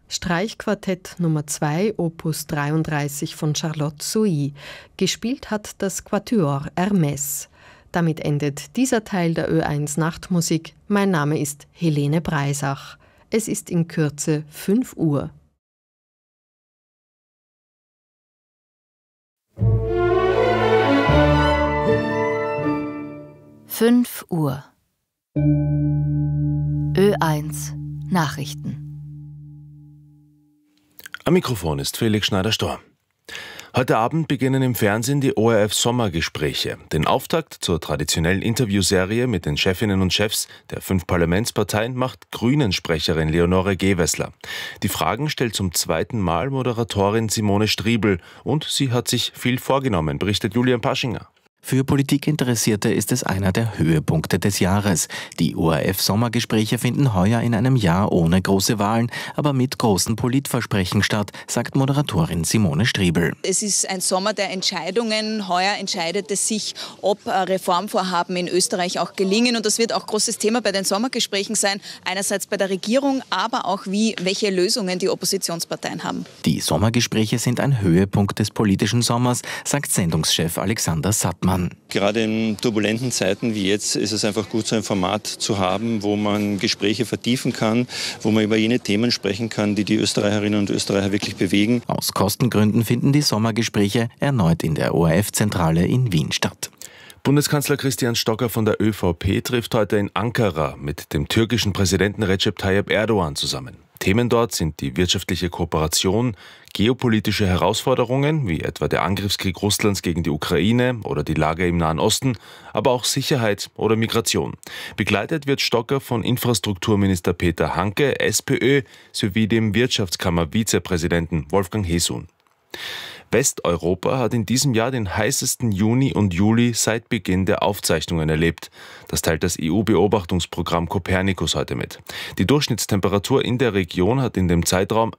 Streichquartett Nummer 2, Opus 33 von Charlotte Souy. Gespielt hat das Quatuor Hermès. Damit endet dieser Teil der Ö1 Nachtmusik. Mein Name ist Helene Breisach. Es ist in Kürze 5 Uhr. Uhr. Ö1 Nachrichten. Am Mikrofon ist Felix Schneider-Storr. Heute Abend beginnen im Fernsehen die ORF-Sommergespräche. Den Auftakt zur traditionellen Interviewserie mit den Chefinnen und Chefs der 5 Parlamentsparteien macht Grünen-Sprecherin Leonore Gewessler. Die Fragen stellt zum 2. Mal Moderatorin Simone Striebel. Und sie hat sich viel vorgenommen, berichtet Julian Paschinger. Für Politikinteressierte ist es einer der Höhepunkte des Jahres. Die ORF-Sommergespräche finden heuer in einem Jahr ohne große Wahlen, aber mit großen Politversprechen statt, sagt Moderatorin Simone Striebel. Es ist ein Sommer der Entscheidungen. Heuer entscheidet es sich, ob Reformvorhaben in Österreich auch gelingen. Und das wird auch großes Thema bei den Sommergesprächen sein. Einerseits bei der Regierung, aber auch welche Lösungen die Oppositionsparteien haben. Die Sommergespräche sind ein Höhepunkt des politischen Sommers, sagt Sendungschef Alexander Sattmann. Gerade in turbulenten Zeiten wie jetzt ist es einfach gut, so ein Format zu haben, wo man Gespräche vertiefen kann, wo man über jene Themen sprechen kann, die die Österreicherinnen und Österreicher wirklich bewegen. Aus Kostengründen finden die Sommergespräche erneut in der ORF-Zentrale in Wien statt. Bundeskanzler Christian Stocker von der ÖVP trifft heute in Ankara mit dem türkischen Präsidenten Recep Tayyip Erdogan zusammen. Themen dort sind die wirtschaftliche Kooperation, geopolitische Herausforderungen, wie etwa der Angriffskrieg Russlands gegen die Ukraine oder die Lage im Nahen Osten, aber auch Sicherheit oder Migration. Begleitet wird Stocker von Infrastrukturminister Peter Hanke, SPÖ, sowie dem Wirtschaftskammer-Vizepräsidenten Wolfgang Hesun. Westeuropa hat in diesem Jahr den heißesten Juni und Juli seit Beginn der Aufzeichnungen erlebt. Das teilt das EU-Beobachtungsprogramm Copernicus heute mit. Die Durchschnittstemperatur in der Region hat in dem Zeitraum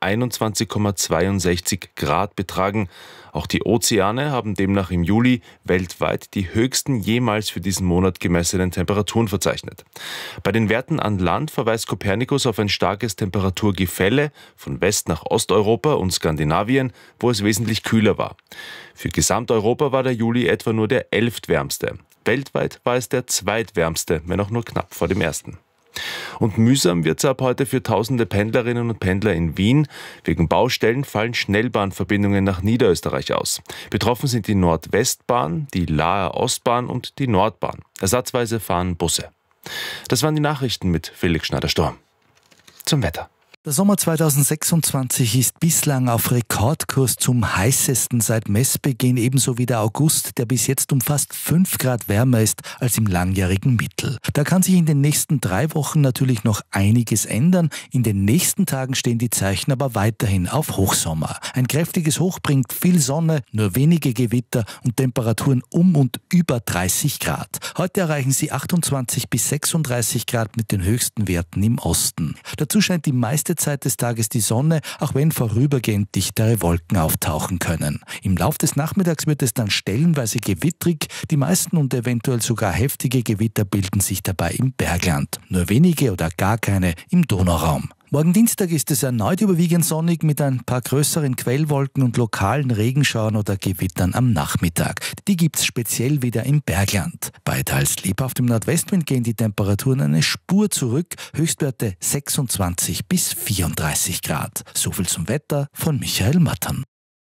21,62 Grad betragen. Auch die Ozeane haben demnach im Juli weltweit die höchsten jemals für diesen Monat gemessenen Temperaturen verzeichnet. Bei den Werten an Land verweist Copernicus auf ein starkes Temperaturgefälle von West- nach Osteuropa und Skandinavien, wo es wesentlich kühler war. Für Gesamteuropa war der Juli etwa nur der 11. wärmste. Weltweit war es der zweitwärmste, wenn auch nur knapp vor dem ersten. Und mühsam wird es ab heute für tausende Pendlerinnen und Pendler in Wien. Wegen Baustellen fallen Schnellbahnverbindungen nach Niederösterreich aus. Betroffen sind die Nordwestbahn, die Laaer Ostbahn und die Nordbahn. Ersatzweise fahren Busse. Das waren die Nachrichten mit Felix Schneider-Storr. Zum Wetter. Der Sommer 2026 ist bislang auf Rekordkurs zum heißesten seit Messbeginn, ebenso wie der August, der bis jetzt um fast 5 Grad wärmer ist als im langjährigen Mittel. Da kann sich in den nächsten 3 Wochen natürlich noch einiges ändern. In den nächsten Tagen stehen die Zeichen aber weiterhin auf Hochsommer. Ein kräftiges Hoch bringt viel Sonne, nur wenige Gewitter und Temperaturen um und über 30 Grad. Heute erreichen sie 28 bis 36 Grad mit den höchsten Werten im Osten. Dazu scheint die meiste Zeit des Tages die Sonne, auch wenn vorübergehend dichtere Wolken auftauchen können. Im Lauf des Nachmittags wird es dann stellenweise gewittrig. Die meisten und eventuell sogar heftige Gewitter bilden sich dabei im Bergland. Nur wenige oder gar keine im Donauraum. Morgen Dienstag ist es erneut überwiegend sonnig mit ein paar größeren Quellwolken und lokalen Regenschauern oder Gewittern am Nachmittag. Die gibt's speziell wieder im Bergland. Bei teils lebhaftem Nordwestwind gehen die Temperaturen eine Spur zurück, Höchstwerte 26 bis 34 Grad. Soviel zum Wetter von Michael Mattern.